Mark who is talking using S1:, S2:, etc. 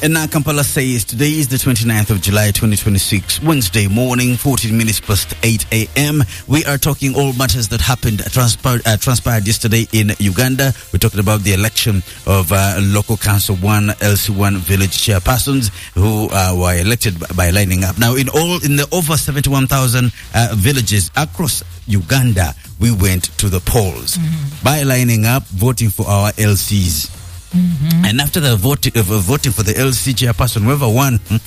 S1: And now Kampala says today is the 29th of July 2026, Wednesday morning, 14 minutes past 8 a.m. We are talking all matters that happened, transpired yesterday in Uganda. We're talking about the election of Local Council 1, LC1 village chairpersons who were elected by lining up. Now, in the over 71,000 villages across Uganda, we went to the polls by lining up, voting for our LCs. And after the voting for the LC chairperson, whoever won